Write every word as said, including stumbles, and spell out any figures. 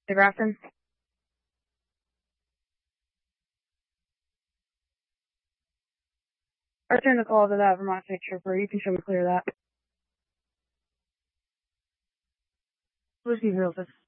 The Grafton? I turned the call to that Vermont State Trooper. You can show me clear that. Whiskey Hill,